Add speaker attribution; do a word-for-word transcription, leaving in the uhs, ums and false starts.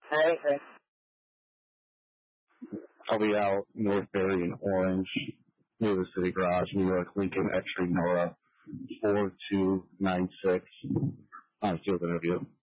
Speaker 1: Hey, hey.
Speaker 2: I'll be out North Berry and Orange, near the City Garage, New York, Lincoln, X Street, Nora, four two nine six on a field interview.